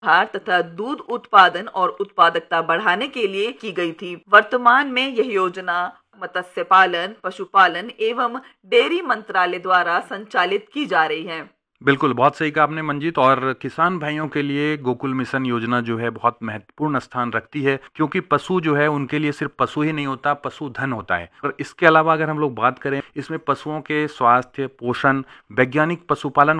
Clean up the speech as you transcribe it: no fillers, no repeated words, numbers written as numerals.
आहार तथा दूध उत्पादन और उत्पादकता बढ़ाने के लिए की गई थी। वर्तमान में यह योजना मत्स्य पालन, पशुपालन एवं डेयरी मंत्रालय द्वारा संचालित की जा रही है। बिल्कुल, बहुत सही कहा आपने मंजीत। और किसान भाइयों के लिए गोकुल मिशन योजना जो है बहुत महत्वपूर्ण स्थान रखती है, क्योंकि पशु जो है उनके लिए सिर्फ पशु ही नहीं होता, पशुधन होता है। और इसके अलावा अगर हम लोग बात करें, इसमें पशुओं के स्वास्थ्य, पोषण, वैज्ञानिक पशुपालन